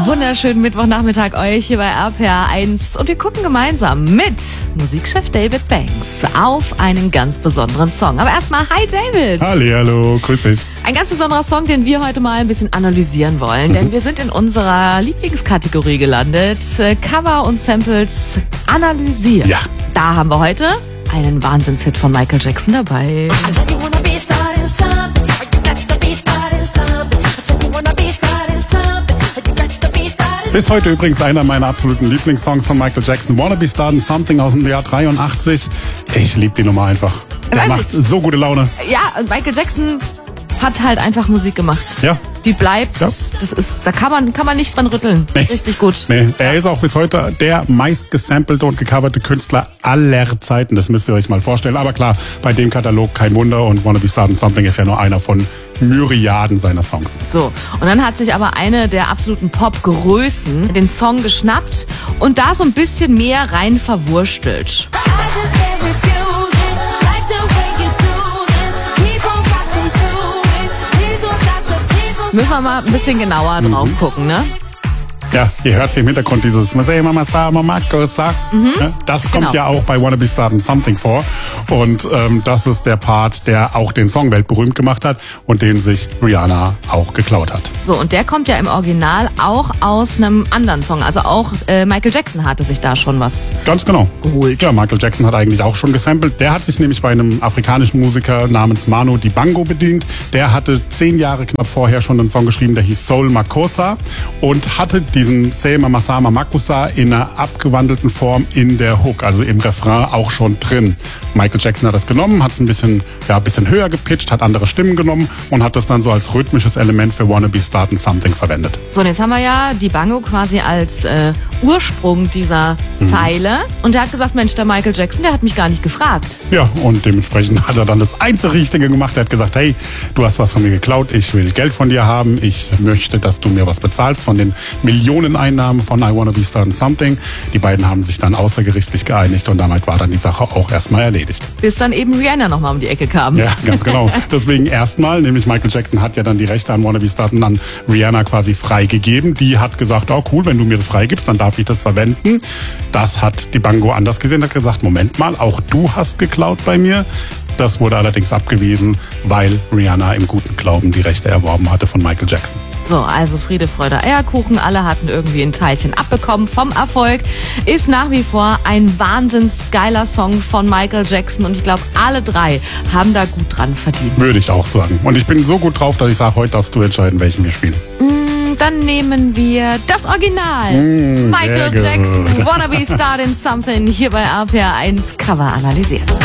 Wunderschönen Mittwochnachmittag euch hier bei RPR 1 und wir gucken gemeinsam mit Musikchef David Banks auf einen ganz besonderen Song. Aber erstmal, hi David! Hallihallo, grüß dich. Ein ganz besonderer Song, den wir heute mal ein bisschen analysieren wollen, denn wir sind in unserer Lieblingskategorie gelandet, Cover und Samples analysiert. Ja. Da haben wir heute einen Wahnsinnshit von Michael Jackson dabei. Bis heute übrigens einer meiner absoluten Lieblingssongs von Michael Jackson. Wanna Be Startin' Something aus dem Jahr 83. Ich liebe die Nummer einfach. Der macht so gute Laune. Ja, Michael Jackson hat halt einfach Musik gemacht. Ja. Die bleibt, Ja. da kann man nicht dran rütteln. Nee. Richtig gut. Nee, er ist auch bis heute der meist gesampelte und gecoverte Künstler aller Zeiten. Das müsst ihr euch mal vorstellen. Aber klar, bei dem Katalog kein Wunder und Wanna Be Startin' Something ist ja nur einer von Myriaden seiner Songs. So, und dann hat sich aber eine der absoluten Pop-Größen den Song geschnappt und da so ein bisschen mehr rein verwurstelt. Müssen wir mal ein bisschen genauer drauf gucken, ne? Ja, ihr hört hier im Hintergrund dieses das kommt Genau. ja auch bei Wanna Be Startin' Something vor. Und das ist der Part, der auch den Song weltberühmt gemacht hat und den sich Rihanna auch geklaut hat. So, und der kommt ja im Original auch aus einem anderen Song. Also auch Michael Jackson hatte sich da schon was Ganz genau. geholt. Ja, Michael Jackson hat eigentlich auch schon gesampelt. Der hat sich nämlich bei einem afrikanischen Musiker namens Manu Dibango bedient. Der hatte 10 Jahre knapp vorher schon einen Song geschrieben, der hieß Soul Makossa und hatte diesen Sema Masama Makusa in einer abgewandelten Form in der Hook, also im Refrain auch schon drin. Michael Jackson hat das genommen, hat es ein bisschen höher gepitcht, hat andere Stimmen genommen und hat das dann so als rhythmisches Element für Wanna Be Startin' Something verwendet. So, und jetzt haben wir ja Dibango quasi als Ursprung dieser Zeile. Und der hat gesagt, Mensch, der Michael Jackson, der hat mich gar nicht gefragt. Ja, und dementsprechend hat er dann das einzig Richtige gemacht. Er hat gesagt, hey, du hast was von mir geklaut, ich will Geld von dir haben, ich möchte, dass du mir was bezahlst von den Millioneneinnahmen von I Wanna Be Startin' Something. Die beiden haben sich dann außergerichtlich geeinigt und damit war dann die Sache auch erstmal erledigt. Bis dann eben Rihanna nochmal um die Ecke kam. Ja, ganz genau. Deswegen erstmal, nämlich Michael Jackson hat ja dann die Rechte an Wanna Be Startin' an Rihanna quasi freigegeben. Die hat gesagt, oh cool, wenn du mir das freigibst, dann darf ich das verwenden. Das hat Dibango anders gesehen, hat gesagt, Moment mal, auch du hast geklaut bei mir. Das wurde allerdings abgewiesen, weil Rihanna im guten Glauben die Rechte erworben hatte von Michael Jackson. So, also Friede, Freude, Eierkuchen. Alle hatten irgendwie ein Teilchen abbekommen vom Erfolg. Ist nach wie vor ein wahnsinns geiler Song von Michael Jackson. Und ich glaube, alle drei haben da gut dran verdient. Würde ich auch sagen. Und ich bin so gut drauf, dass ich sage, heute darfst du entscheiden, welchen wir spielen. Dann nehmen wir das Original. Michael sehr gut. Jackson, Wanna Be Startin' Something, hier bei RPR 1 Cover analysiert.